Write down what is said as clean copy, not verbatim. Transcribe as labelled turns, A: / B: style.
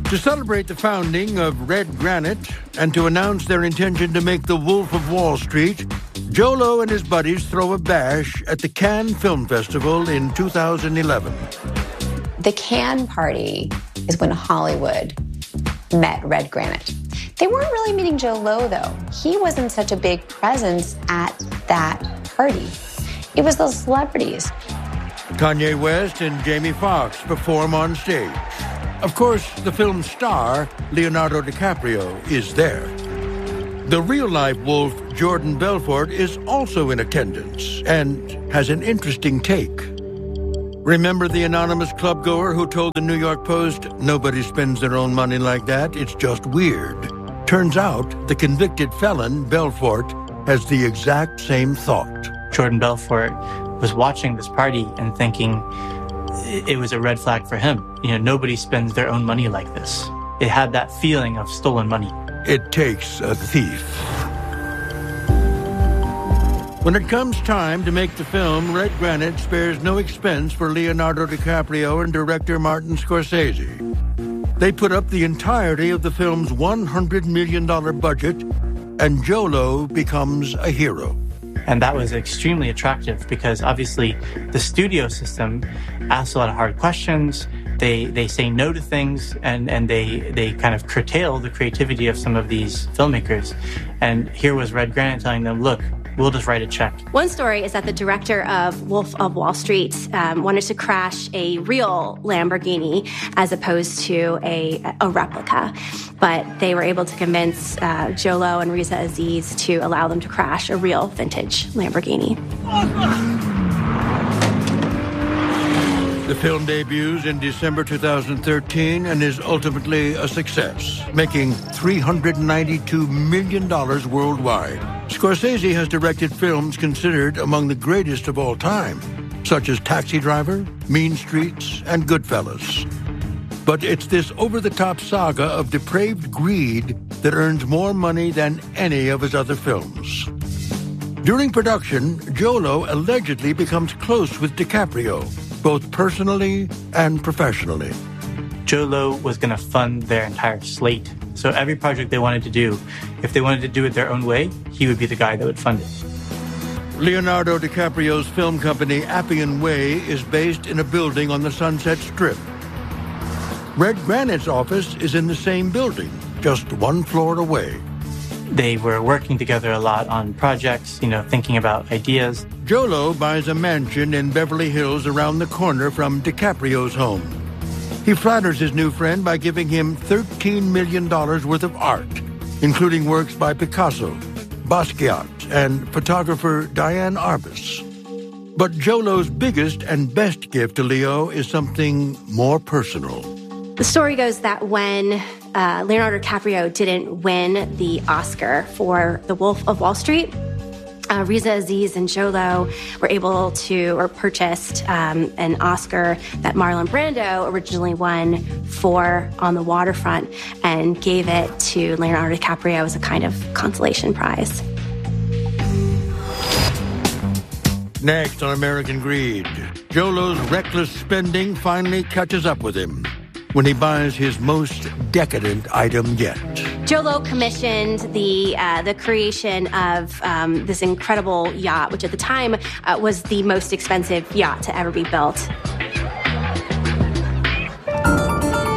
A: To celebrate the founding of Red Granite and to announce their intention to make The Wolf of Wall Street, Joe-Lo and his buddies throw a bash at the Cannes Film Festival in 2011.
B: The Cannes party is when Hollywood met Red Granite. They weren't really meeting Joe-Lo, though. He wasn't such a big presence at that party. It was those celebrities.
A: Kanye West and Jamie Foxx perform on stage. Of course, the film's star, Leonardo DiCaprio, is there. The real-life wolf, Jordan Belfort, is also in attendance and has an interesting take. Remember the anonymous clubgoer who told the New York Post, "Nobody spends their own money like that, it's just weird." Turns out the convicted felon, Belfort, has the exact same thought.
C: Jordan Belfort was watching this party and thinking it was a red flag for him. Nobody spends their own money like this. It had that feeling of stolen money.
A: It takes a thief. When it comes time to make the film, Red Granite spares no expense for Leonardo DiCaprio and director Martin Scorsese. They put up the entirety of the film's $100 million budget, and Joe-Lo becomes a hero.
C: And that was extremely attractive because obviously the studio system asks a lot of hard questions. They say no to things and they kind of curtail the creativity of some of these filmmakers. And here was Red Granite telling them, look, we'll just write a check.
D: One story is that the director of Wolf of Wall Street wanted to crash a real Lamborghini as opposed to a replica. But they were able to convince Joe-Lo and Riza Aziz to allow them to crash a real vintage Lamborghini.
A: The film debuts in December 2013 and is ultimately a success, making $392 million worldwide. Scorsese has directed films considered among the greatest of all time, such as Taxi Driver, Mean Streets, and Goodfellas. But it's this over-the-top saga of depraved greed that earns more money than any of his other films. During production, Joe-Lo allegedly becomes close with DiCaprio, both personally and professionally.
C: Joe-Lo was going to fund their entire slate. So every project they wanted to do, if they wanted to do it their own way, he would be the guy that would fund it.
A: Leonardo DiCaprio's film company Appian Way is based in a building on the Sunset Strip. Red Granite's office is in the same building, just one floor away.
C: They were working together a lot on projects, thinking about ideas.
A: Joe-Lo buys a mansion in Beverly Hills around the corner from DiCaprio's home. He flatters his new friend by giving him $13 million worth of art, including works by Picasso, Basquiat, and photographer Diane Arbus. But Joe-Lo's biggest and best gift to Leo is something more personal.
D: The story goes that when Leonardo DiCaprio didn't win the Oscar for The Wolf of Wall Street, Riza Aziz and Joe-Lo were able to, purchased an Oscar that Marlon Brando originally won for On the Waterfront and gave it to Leonardo DiCaprio as a kind of consolation prize.
A: Next on American Greed, Joe-Lo's reckless spending finally catches up with him when he buys his most decadent item yet.
D: Joe-Lo commissioned the creation of this incredible yacht, which at the time was the most expensive yacht to ever be built.